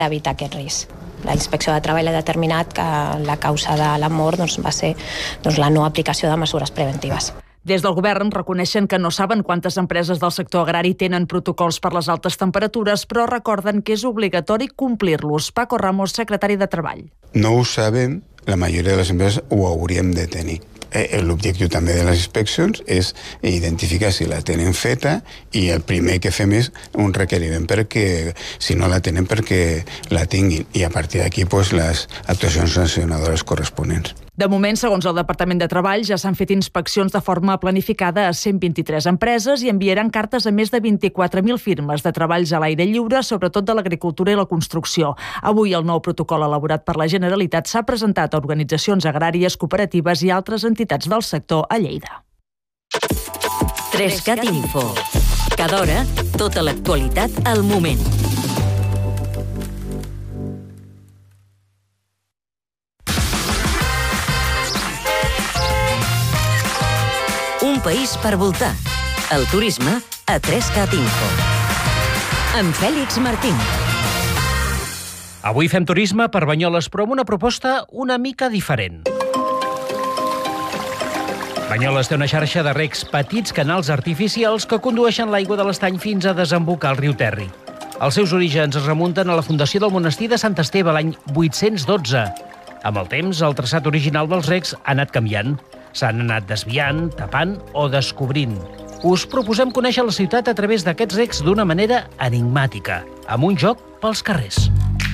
evitar aquest risc. La Inspecció de Treball ha determinat que la causa de la mort va ser la no aplicació de mesures preventives. Des del govern reconeixen que no saben quantes empreses del sector agrari tenen protocols per les altes temperatures, però recorden que és obligatori complir-los. Paco Ramos, secretari de Treball. No ho sabem, la majoria de les empreses ho hauríem de tenir. L'objectiu també de les inspeccions és identificar si la tenen feta i el primer que fem és un requeriment perquè, si no la tenen, perquè la tinguin. I a partir d'aquí, les actuacions sancionadores corresponents. De moment, segons el Departament de Treball, ja s'han fet inspeccions de forma planificada a 123 empreses i enviaran cartes a més de 24.000 firmes de treballs a l'aire lliure, sobretot de l'agricultura i la construcció. Avui el nou protocol elaborat per la Generalitat s'ha presentat a organitzacions agràries, cooperatives i altres entitats del sector a Lleida. 3CAT Info. Cada hora, tota l'actualitat al moment. Un país per voltar. El turisme a 3CAT Info. Amb Fèlix Martín. Avui fem turisme per Banyoles, però amb una proposta una mica diferent. Banyoles té una xarxa de recs, petits canals artificials que condueixen l'aigua de l'estany fins a desembocar al riu Terri. Els seus orígens es remunten a la fundació del monestir de Sant Esteve l'any 812. Amb el temps, el traçat original dels recs ha anat canviant. S'han anat desviant, tapant o descobrint. Us proposem conèixer la ciutat a través d'aquests recs d'una manera enigmàtica, amb un joc pels carrers.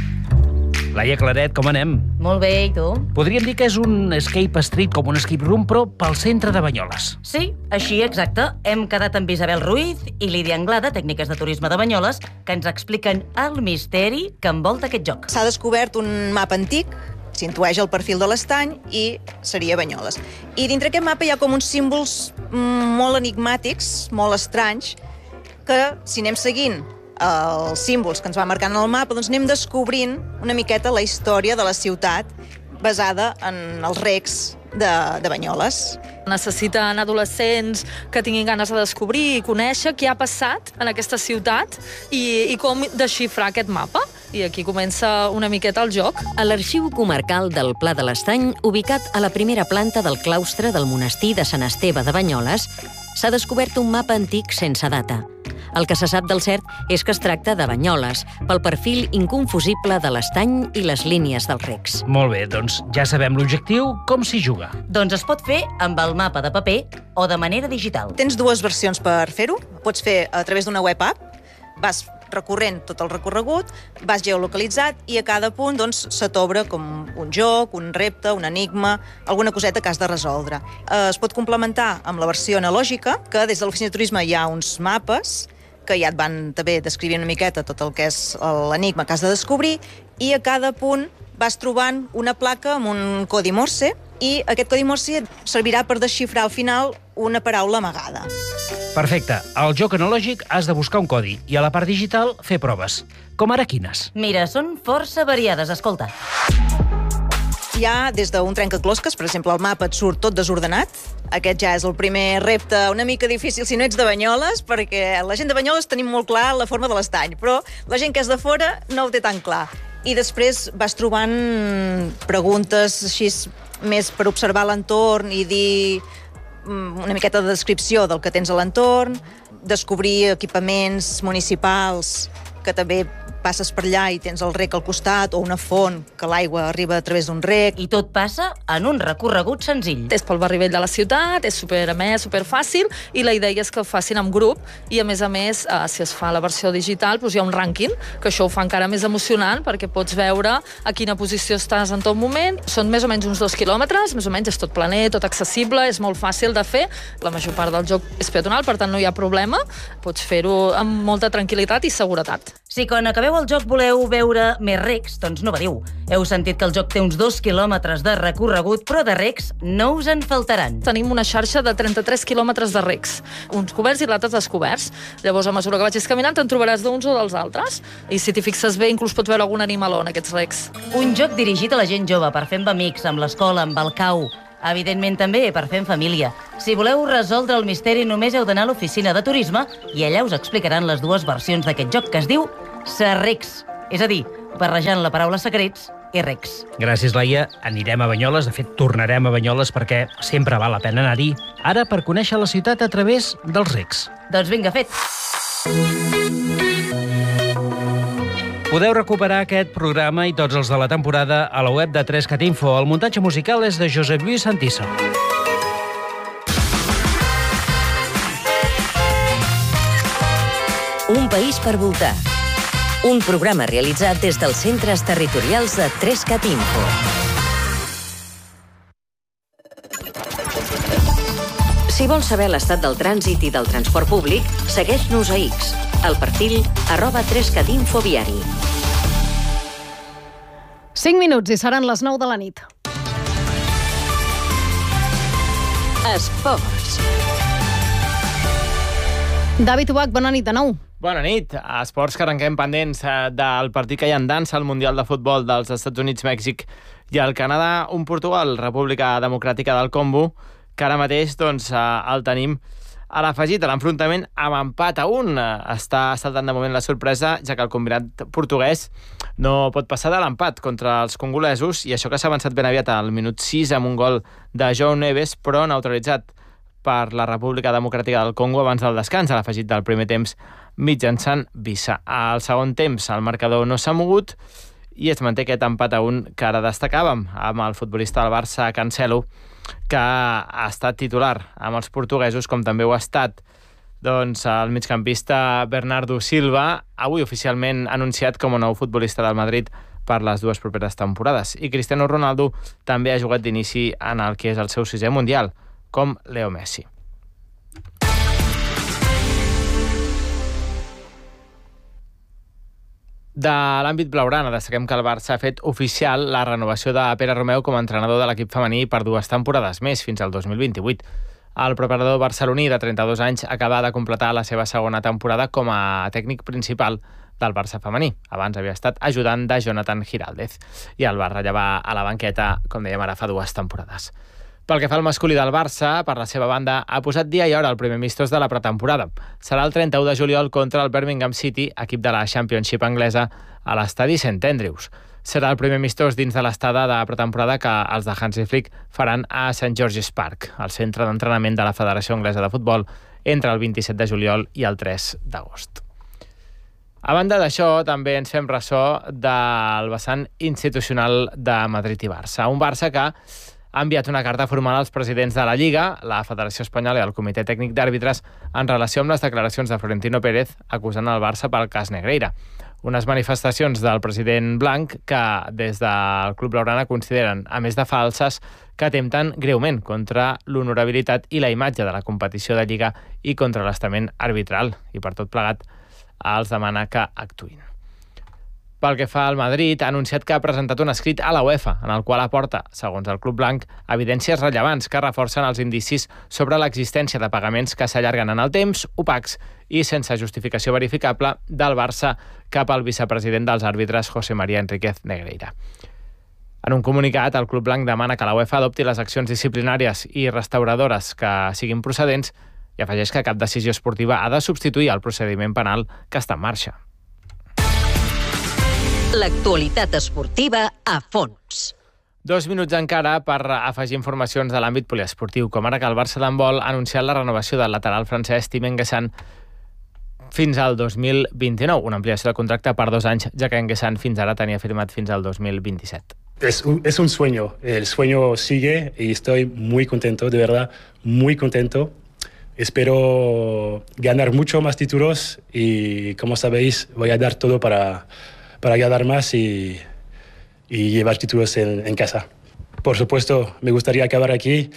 Laia Claret, com anem? Molt bé, i tu? Podríem dir que és un escape street, com un escape room, però pel centre de Banyoles. Sí, així exacte. Hem quedat amb Isabel Ruiz i Lídia Anglada, tècniques de turisme de Banyoles, que ens expliquen el misteri que envolta aquest joc. S'ha descobert un mapa antic, s'intueix el perfil de l'estany i seria Banyoles. I dintre aquest mapa hi ha com uns símbols molt enigmàtics, molt estranys, que si anem seguint els símbols que ens va marcant en el mapa, doncs anem descobrint una miqueta la història de la ciutat basada en els recs de Banyoles. Necessiten adolescents que tinguin ganes de descobrir i conèixer què ha passat en aquesta ciutat i com desxifrar aquest mapa. I aquí comença una miqueta el joc. A l'Arxiu Comarcal del Pla de l'Estany, ubicat a la primera planta del claustre del monestir de Sant Esteve de Banyoles, s'ha descobert un mapa antic sense data. El que se sap del cert és que es tracta de Banyoles, pel perfil inconfusible de l'estany i les línies dels recs. Molt bé, doncs ja sabem l'objectiu, com s'hi juga. Doncs es pot fer amb el mapa de paper o de manera digital. Tens dues versions per fer-ho. Pots fer a través d'una web app, vas recorrent tot el recorregut, vas geolocalitzat i a cada punt se t'obre com un joc, un repte, un enigma, alguna coseta que has de resoldre. Es pot complementar amb la versió analògica, que des de l'Oficina de Turisme hi ha uns mapes que ja et van també descrivint una miqueta tot el que és l'enigma que has de descobrir, i a cada punt vas trobant una placa amb un codi Morse, i aquest codi Morse servirà per desxifrar al final una paraula amagada. Perfecte. Al joc analògic has de buscar un codi i a la part digital fer proves. Com ara quines? Mira, són força variades, escolta. Hi ha des d'un trencaclosques, per exemple, el mapa et surt tot desordenat. Aquest ja és el primer repte una mica difícil si no ets de Banyoles, perquè la gent de Banyoles tenim molt clar la forma de l'estany, però la gent que és de fora no ho té tan clar. I després vas trobant preguntes així més per observar l'entorn i dir una miqueta de descripció del que tens a l'entorn, descobrir equipaments municipals que també passes per allà i tens el rec al costat, o una font que l'aigua arriba a través d'un rec. I tot passa en un recorregut senzill. És pel barri vell de la ciutat, és superamè, superfàcil, i la idea és que ho facin en grup, i a més, si es fa la versió digital, hi ha un rànquing, que això ho fa encara més emocionant, perquè pots veure a quina posició estàs en tot moment. Són més o menys uns 2 quilòmetres, més o menys és tot planer, tot accessible, és molt fàcil de fer. La major part del joc és peatonal, per tant no hi ha problema. Pots fer-ho amb molta tranquil·litat i seguretat. Si quan acabeu el joc voleu veure més recs, doncs no patiu. Heu sentit que el joc té uns 2 quilòmetres de recorregut, però de recs no us en faltaran. Tenim una xarxa de 33 quilòmetres de recs, uns coberts i l'altres descoberts. Llavors, a mesura que vagis caminant, te'n trobaràs d'uns o dels altres. I si t'hi fixes bé, inclús pots veure algun animaló en aquests recs. Un joc dirigit a la gent jove, per fer amb amics, amb l'escola, amb el cau. Evidentment també per fer en família. Si voleu resoldre el misteri, només heu d'anar a l'oficina de turisme i allà us explicaran les dues versions d'aquest joc que es diu Serrecs. És a dir, barrejant la paraula secrets i recs. Gràcies, Laia. Anirem a Banyoles, de fet, tornarem a Banyoles perquè sempre val la pena anar-hi, ara per conèixer la ciutat a través dels recs. Doncs vinga, fet! Podeu recuperar aquest programa i tots els de la temporada a la web de 3cat Info. El muntatge musical és de Josep Lluís Santiso. Un país per voltar. Un programa realitzat des dels centres territorials de 3cat Info. Si vols saber l'estat del trànsit i del transport públic, segueix-nos a X, al perfil @3catinfoviari. 5 minuts i seran les 9 de la nit. Esports. David Ubach, bona nit de nou. Bona nit. A esports que arrenquem pendents del partit que hi ha en dansa al Mundial de Futbol dels Estats Units, Mèxic i el Canadà, un Portugal, República Democràtica del Congo, que ara mateix el tenim a l'afegit de l'enfrontament amb empat a 1. Està saltant de moment la sorpresa, ja que el combinat portuguès no pot passar de l'empat contra els congolesos, i això que s'ha avançat ben aviat al minut 6 amb un gol de João Neves, però neutralitzat per la República Democràtica del Congo abans del descans, a l'afegit del primer temps mitjançant Vissa. Al segon temps el marcador no s'ha mogut i es manté aquest empat a 1 que ara destacàvem amb el futbolista del Barça, Cancelo, que ha estat titular amb els portuguesos, com també ho ha estat el migcampista Bernardo Silva, avui oficialment anunciat com a nou futbolista del Madrid per les 2 properes temporades. I Cristiano Ronaldo també ha jugat d'inici en el que és el seu 6è Mundial, com Leo Messi. De l'àmbit blaugrana, destaquem que el Barça ha fet oficial la renovació de Pere Romeu com a entrenador de l'equip femení per 2 temporades més, fins al 2028. El preparador barceloní de 32 anys acaba de completar la seva segona temporada com a tècnic principal del Barça femení. Abans havia estat ajudant de Jonathan Giraldez i el va rellevar a la banqueta, com dèiem ara, fa 2 temporades. Pel que fa al masculí del Barça, per la seva banda, ha posat dia i hora el primer amistós de la pretemporada. Serà el 31 de juliol contra el Birmingham City, equip de la Championship anglesa, a l'estadi St Andrews. Serà el primer amistós dins de l'estada de pretemporada que els de Hansi Flick faran a St George's Park, el centre d'entrenament de la Federació Anglesa de Futbol, entre el 27 de juliol i el 3 d'agost. A banda d'això, també ens fem ressò del vessant institucional de Madrid i Barça. Un Barça que ha enviat una carta formal als presidents de la Lliga, la Federació Espanyola i el Comitè Tècnic d'Àrbitres en relació amb les declaracions de Florentino Pérez acusant el Barça pel cas Negreira. Unes manifestacions del president blanc que des del Club Blaugrana consideren, a més de falses, que atempten greument contra l'honorabilitat i la imatge de la competició de Lliga i contra l'estament arbitral, i per tot plegat els demana que actuïn. Pel que fa al Madrid, ha anunciat que ha presentat un escrit a la UEFA, en el qual aporta, segons el club blanc, evidències rellevants que reforcen els indicis sobre l'existència de pagaments que s'allarguen en el temps, opacs i sense justificació verificable del Barça cap al vicepresident dels àrbitres José María Enríquez Negreira. En un comunicat, el club blanc demana que la UEFA adopti les accions disciplinàries i restauradores que siguin procedents i afegeix que cap decisió esportiva ha de substituir el procediment penal que està en marxa. L'actualitat esportiva a fons. 2 minuts encara per afegir informacions de l'àmbit poliesportiu, com ara que el Barça d'handbol ha anunciat la renovació del lateral francès Tim Enguessan fins al 2029, una ampliació de contracte per 2 anys, ja que Enguessan fins ara tenia firmat fins al 2027. Es un sueño, el sueño sigue y estoy muy contento, de verdad, muy contento. Espero ganar mucho más títulos y, como sabéis, voy a dar todo para ganar más y llevar títulos en casa. Por supuesto, me gustaría acabar aquí.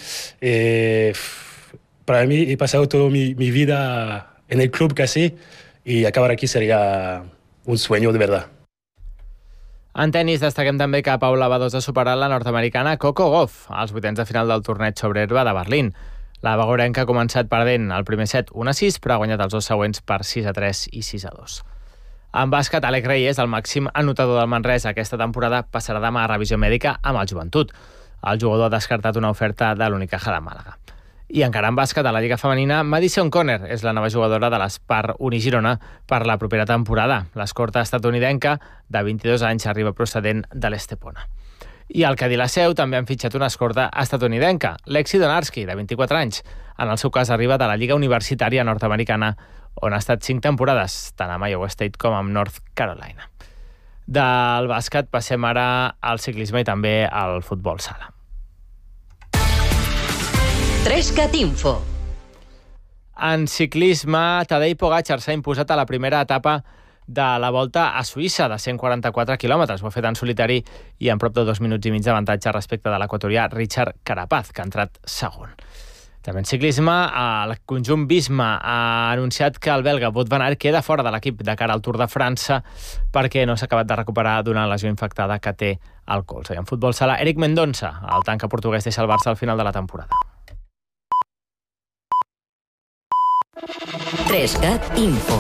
Para mí he pasado toda mi vida en el club casi y acabar aquí sería un sueño de verdad. En tenis destaquem també que Paula Badosa ha superat la nord-americana Coco Gauff als 8ens de final del torneig sobre herba de Berlín. La bagorenca ha començat perdent el primer set 1-6, però ha guanyat els 2 següents per 6-3 i 6-2. En bàsquet, Àlex Reyes, el màxim anotador del Manresa aquesta temporada, passarà demà a revisió mèdica amb el Joventut. El jugador ha descartat una oferta de l'Unicaja de Màlaga. I encara en bàsquet a la Lliga Femenina, Madison Conner és la nova jugadora de l'Espar Unigirona per la propera temporada. L'escorta estatunidenca, de 22 anys, arriba procedent de l'Estepona. I al Cadí la Seu també han fitxat una escorta estatunidenca, Lexi Donarski, de 24 anys. En el seu cas arriba de la Lliga Universitària Nord-Americana, on ha estat 5 temporades, tant amb Iowa State com amb North Carolina. Del bàsquet passem ara al ciclisme i també al futbol sala. 3CAT Info. En ciclisme, Tadej Pogačar s'ha imposat a la primera etapa de la Volta a Suïssa, de 144 quilòmetres. Ho ha fet en solitari i en prop de 2 minuts i mig d'avantatge respecte de l'equatorià Richard Carapaz, que ha entrat segon. També en ciclisme, el conjunt Visma ha anunciat que el belga Wout van Aert queda fora de l'equip de cara al Tour de França perquè no s'ha acabat de recuperar d'una lesió infectada que té al colze. I en futbol sala, Eric Mendonça, el tanca portuguès, deixa el Barça al final de la temporada. 3CAT Info.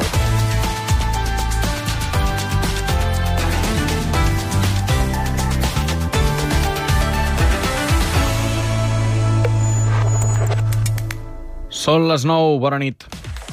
Són les 9, bona nit.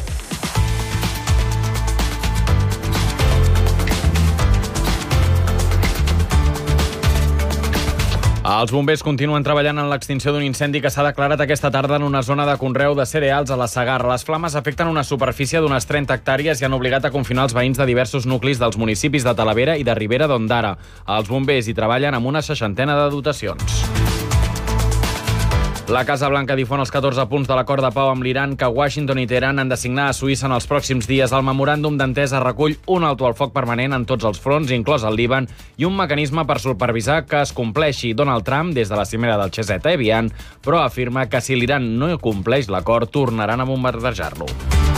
Els bombers continuen treballant en l'extinció d'un incendi que s'ha declarat aquesta tarda en una zona de conreu de cereals a la Segarra. Les flames afecten una superfície d'unes 30 hectàrees i han obligat a confinar els veïns de diversos nuclis dels municipis de Talavera i de Ribera d'Ondara. Els bombers hi treballen amb una 60ena de dotacions. La Casa Blanca difon els 14 punts de l'acord de pau amb l'Iran que Washington i Teheran han de signar a Suïssa en els pròxims dies. El memoràndum d'entesa recull un alto al foc permanent en tots els fronts, inclòs el Líban, i un mecanisme per supervisar que es compleixi. Donald Trump, des de la cimera del G7 a Evian, però afirma que si l'Iran no compleix l'acord, tornaran a bombardejar-lo.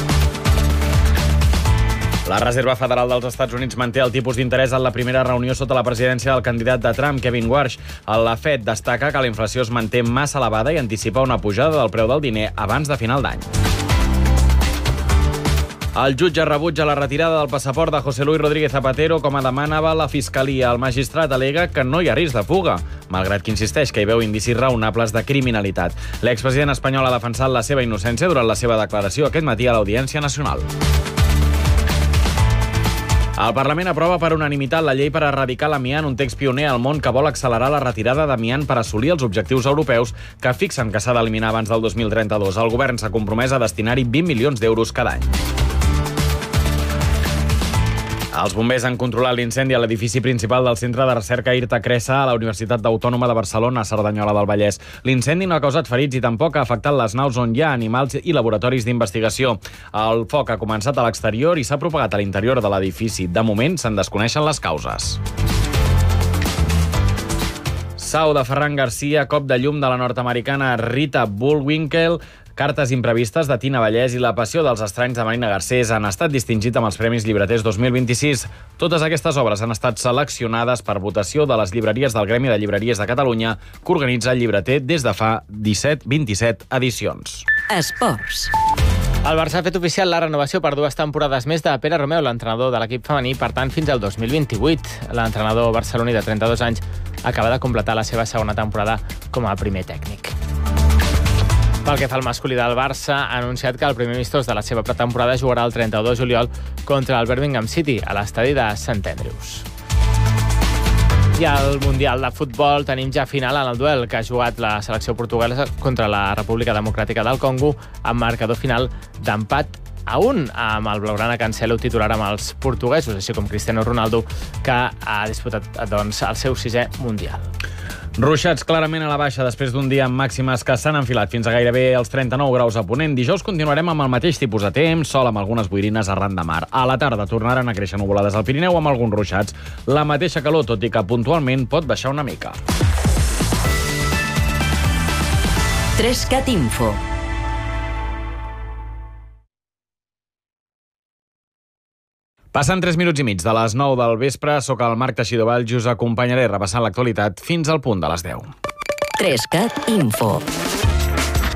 La Reserva Federal dels Estats Units manté el tipus d'interès en la primera reunió sota la presidència del candidat de Trump, Kevin Warsh. La Fed destaca que la inflació es manté massa elevada i anticipa una pujada del preu del diner abans de final d'any. El jutge rebutja la retirada del passaport de José Luis Rodríguez Zapatero com a demanava la Fiscalia. El magistrat al·lega que no hi ha risc de fuga, malgrat que insisteix que hi veu indicis raonables de criminalitat. L'expresident espanyol ha defensat la seva innocència durant la seva declaració aquest matí a l'Audiència Nacional. El Parlament aprova per unanimitat la llei per erradicar l'amiant, un text pioner al món que vol accelerar la retirada d'amiant per assolir els objectius europeus que fixen que s'ha d'eliminar abans del 2032. El govern s'ha compromès a destinar-hi 20 milions d'euros cada any. Els bombers han controlat l'incendi a l'edifici principal del Centre de Recerca Irta Cressa a la Universitat Autònoma de Barcelona, a Cerdanyola del Vallès. L'incendi no ha causat ferits i tampoc ha afectat les naus on hi ha animals i laboratoris d'investigació. El foc ha començat a l'exterior i s'ha propagat a l'interior de l'edifici. De moment, se'n desconeixen les causes. Sau de Ferran Garcia, cop de llum de la nord-americana Rita Bullwinkle, Cartes imprevistes de Tina Vallès i La passió dels estranys de Marina Garcés han estat distingit amb els Premis Llibreters 2026. Totes aquestes obres han estat seleccionades per votació de les llibreries del Gremi de Llibreries de Catalunya, que organitza el llibreter des de fa 27 edicions. Esports. El Barça ha fet oficial la renovació per 2 temporades més de Pere Romeu, l'entrenador de l'equip femení, per tant, fins al 2028. L'entrenador barceloní de 32 anys acaba de completar la seva segona temporada com a primer tècnic. Pel que fa al masculí del Barça, ha anunciat que el primer amistós de la seva pretemporada jugarà el 32 de juliol contra el Birmingham City, a l'estadi de St. Andrews. I al Mundial de Futbol tenim ja final en el duel que ha jugat la selecció portuguesa contra la República Democràtica del Congo, amb marcador final d'empat a 1, amb el blaugrana Cancelo titular amb els portuguesos, així com Cristiano Ronaldo, que ha disputat el seu 6è Mundial. Ruixats clarament a la baixa després d'un dia amb màximes que s'han enfilat fins a gairebé els 39 graus a Ponent. Dijous continuarem amb el mateix tipus de temps, sol amb algunes boirines arran de mar. A la tarda tornaran a créixer nuvolades al Pirineu amb alguns ruixats. La mateixa calor, tot i que puntualment pot baixar una mica. 3CAT Info. Passen 3 minuts i mig de les 9 del vespre. Soc el Marc Teixidor, us acompanyaré repassant l'actualitat fins al punt de les 10. 3CAT Info.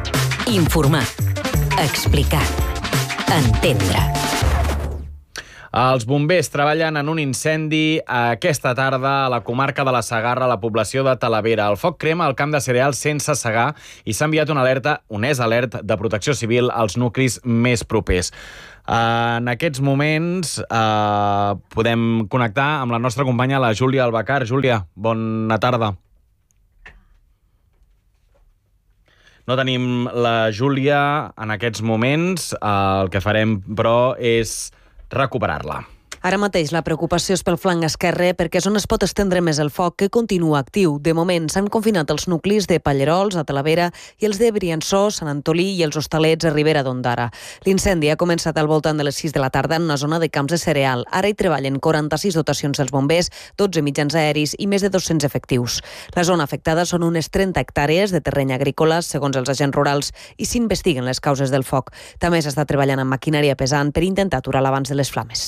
Informar. Explicar. Entendre. Els bombers treballen en un incendi aquesta tarda a la comarca de la Segarra, a la població de Talavera. El foc crema el camp de cereals sense segar i s'ha enviat un alert de protecció civil als nuclis més propers. En aquests moments podem connectar amb la nostra companya, la Júlia Albacar. Júlia, bona tarda. No tenim la Júlia en aquests moments. El que farem, però, és recuperar-la. Ara mateix la preocupació és pel flanc esquerre perquè és on es pot estendre més el foc, que continua actiu. De moment s'han confinat els nuclis de Pallerols, a Talavera, i els de Briançó, Sant Antolí i els Hostalets a Ribera d'Ondara. L'incendi ha començat al voltant de les 6 de la tarda en una zona de camps de cereal. Ara hi treballen 46 dotacions dels bombers, 12 mitjans aeris i més de 200 efectius. La zona afectada són unes 30 hectàrees de terreny agrícola, segons els agents rurals, i s'investiguen les causes del foc. També s'està treballant amb maquinària pesant per intentar aturar l'abans de les flames.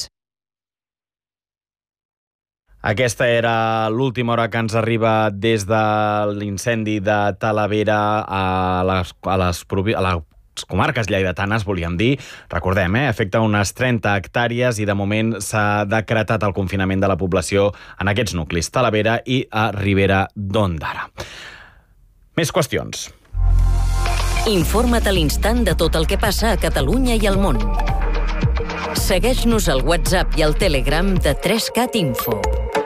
Aquesta era l'última hora que ens arriba des de l'incendi de Talavera a les comarques lleidatanes, volíem dir. Recordem, afecta unes 30 hectàrees i de moment s'ha decretat el confinament de la població en aquests nuclis, Talavera i a Ribera d'Ondara. Més qüestions. Informa't a l'instant de tot el que passa a Catalunya i al món. Segueix-nos al WhatsApp i al Telegram de 3CAT Info.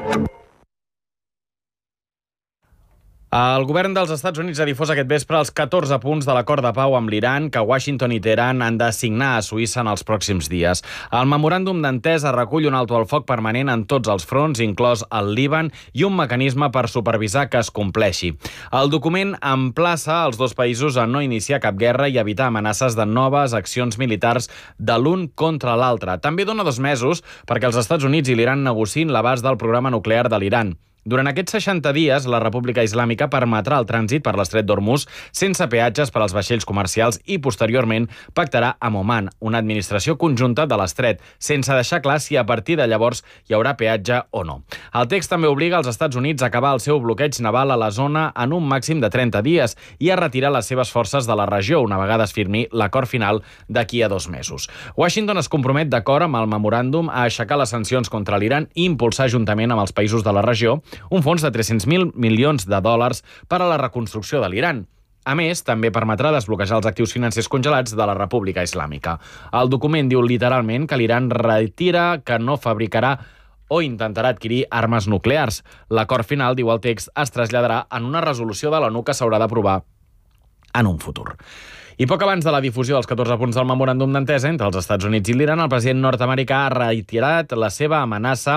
El govern dels Estats Units ha difós aquest vespre els 14 punts de l'acord de pau amb l'Iran que Washington i Teheran han de signar a Suïssa en els pròxims dies. El memoràndum d'entesa recull un alto al foc permanent en tots els fronts, inclòs el Líban, i un mecanisme per supervisar que es compleixi. El document emplaça els dos països a no iniciar cap guerra i evitar amenaces de noves accions militars de l'un contra l'altre. També dona 2 mesos perquè els Estats Units i l'Iran negociïn l'abast del programa nuclear de l'Iran. Durant aquests 60 dies, la República Islàmica permetrà el trànsit per l'estret d'Hormuz sense peatges per als vaixells comercials i, posteriorment, pactarà amb Oman, una administració conjunta de l'estret, sense deixar clar si a partir de llavors hi haurà peatge o no. El text també obliga els Estats Units a acabar el seu bloqueig naval a la zona en un màxim de 30 dies i a retirar les seves forces de la regió, una vegada es firmi l'acord final d'aquí a 2 mesos. Washington es compromet, d'acord amb el memoràndum, a aixecar les sancions contra l'Iran i impulsar, juntament amb els països de la regió, un fons de 300.000 milions de dòlars per a la reconstrucció de l'Iran. A més, també permetrà desbloquejar els actius financers congelats de la República Islàmica. El document diu literalment que l'Iran retira que no fabricarà o intentarà adquirir armes nuclears. L'acord final, diu el text, es traslladarà en una resolució de l'ONU que s'haurà d'aprovar en un futur. I poc abans de la difusió dels 14 punts del memoràndum d'entesa entre els Estats Units i l'Iran, el president nord-americà ha reiterat la seva amenaça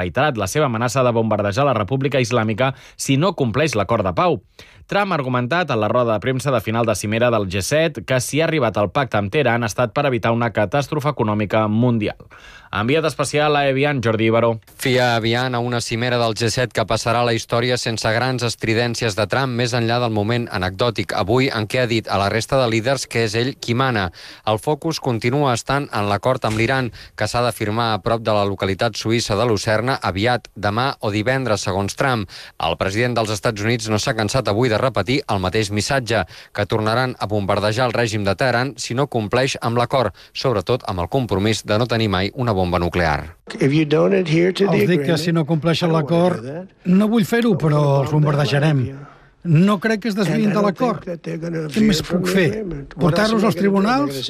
de bombardejar la República Islàmica si no compleix l'acord de pau. Trump ha argumentat en la roda de premsa de final de cimera del G7 que si ha arribat al pacte amb Teheran ha estat per evitar una catàstrofe econòmica mundial. Enviat especial a Evian, Jordi Baró. Fia Evian a una cimera del G7 que passarà a la història sense grans estridències de Trump, més enllà del moment anecdòtic avui en què ha dit a la resta de líders que és ell qui mana. El focus continua estant en l'acord amb l'Iran, que s'ha de firmar a prop de la localitat suïssa de Lucerna aviat, demà o divendres, segons Trump. El president dels Estats Units no s'ha cansat avui de repetir el mateix missatge, que tornaran a bombardejar el règim de Teheran si no compleix amb l'acord, sobretot amb el compromís de no tenir mai una bomba nuclear. Els dic que si no compleixen l'acord, no vull fer-ho, però els bombardejarem. No crec que es desviïn de l'acord. Què més puc fer? Portar-los als tribunals?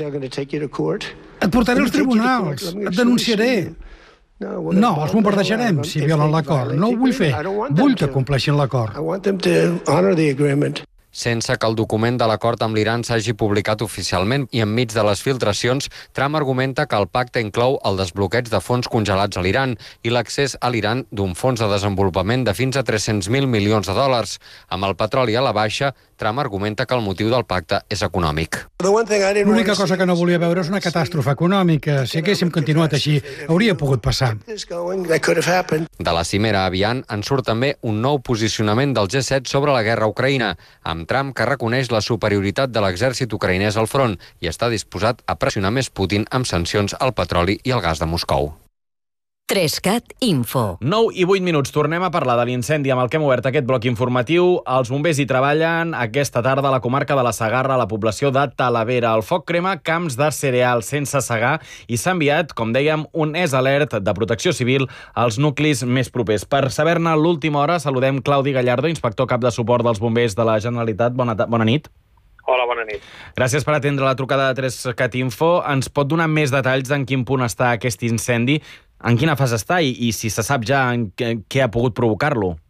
Et portaré als tribunals, et denunciaré. No, els bombardejarem si violen l'acord. No ho vull fer. Vull que compleixin l'acord. Sense que el document de l'acord amb l'Iran s'hagi publicat oficialment i enmig de les filtracions, Trump argumenta que el pacte inclou el desbloqueig de fons congelats a l'Iran i l'accés a l'Iran d'un fons de desenvolupament de fins a 300.000 milions de dòlars. Amb el petroli a la baixa, Trump argumenta que el motiu del pacte és econòmic. L'única cosa que no volia veure és una catàstrofe econòmica. Si haguéssim continuat així, hauria pogut passar. De la cimera Evian en surt també un nou posicionament del G7 sobre la guerra a Ucraïna, amb Trump que reconeix la superioritat de l'exèrcit ucraïnès al front i està disposat a pressionar més Putin amb sancions al petroli i al gas de Moscou. 3CAT Info. 9 i 8 minuts. Tornem a parlar de l'incendi amb el que hem obert aquest bloc informatiu. Els bombers hi treballen aquesta tarda a la comarca de la Segarra, a la població de Talavera. El foc crema camps de cereal sense segar i s'ha enviat, com dèiem, un alert de protecció civil als nuclis més propers. Per saber-ne l'última hora, saludem Claudi Gallardo, inspector cap de suport dels bombers de la Generalitat. Bona nit. Hola, bona nit. Gràcies per atendre la trucada de 3CAT Info. Ens pot donar més detalls en quin punt està aquest incendi? En quina fase està i si se sap ja què ha pogut provocar-lo?